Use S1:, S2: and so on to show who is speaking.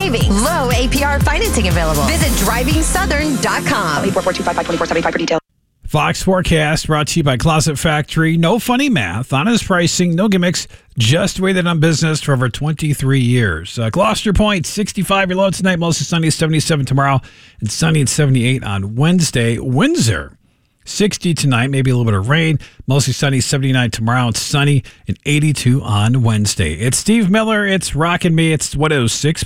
S1: savings. Low APR financing available. Visit DrivingSouthern.com.
S2: 844-255-2475 for details.
S3: Fox forecast brought to you by Closet Factory. No funny math, honest pricing, no gimmicks, just the way they've done business for over 23 years. Gloucester Point, 65 your low tonight, mostly sunny, 77 tomorrow, and sunny at 78 on Wednesday. Windsor, 60 tonight, maybe a little bit of rain, mostly sunny, 79 tomorrow, and sunny, and 82 on Wednesday. It's Steve Miller, it's Rockin' Me, it's what it was, 6